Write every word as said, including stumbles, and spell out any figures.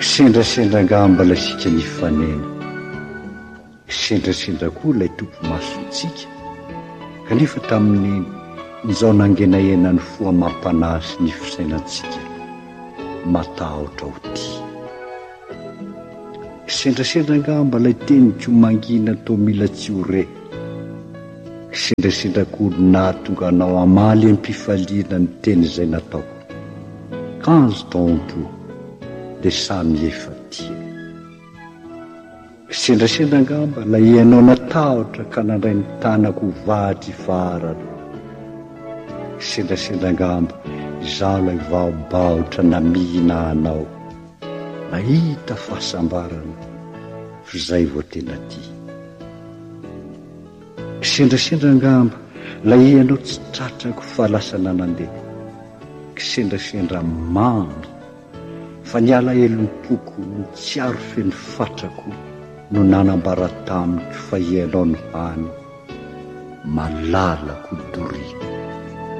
Kisendrasendra angamba ilay sika nifanena, kisendrasendra koa ilay tompo masontsika, kanefa tamin'ny nizao nangenaena ny foa mampanasy ny fisainantsika matahotra ho ty. Kisendrasendra angamba ilay teniko mangina tao mila tsy ho re, kisendrasendra koa nahatonga anao amaly am-pifaliana ny teny izay nataoko. Quinze tompo de samy efa tia. Kisendrasendra angamba ilay ianao natahotra ka nandray ny tanako vatry varana. Kisendrasendra angamba izaho ilay vaobaotra namihina anao, nahita fahasambarana fa izay vao tena tia. Kisendrasendra angamba ilay ianao tsy tratrako fa lasa nanandeha. Kisendrasendra mamy fa niala elom-poko ny tsy aro feny fatrako no nanambara tamiko fa ianao no hany malalako doriko.